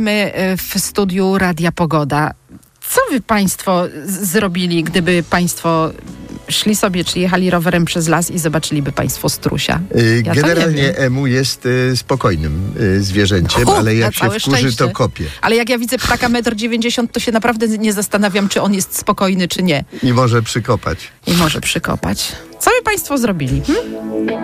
Witamy w studiu Radia Pogoda. Co wy państwo zrobili, gdyby państwo szli sobie, czy jechali rowerem przez las i zobaczyliby państwo strusia? Ja generalnie emu jest spokojnym zwierzęciem, ale jak się wkurzy, to kopie. Ale jak ja widzę ptaka 1,90 m, to się naprawdę nie zastanawiam, czy on jest spokojny, czy nie. I może przykopać. Co by państwo zrobili?